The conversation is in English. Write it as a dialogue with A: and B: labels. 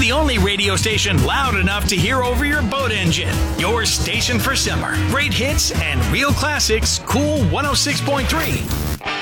A: the only radio station loud enough to hear over your boat engine. Your station for summer. Great hits and real classics. Cool 106.3.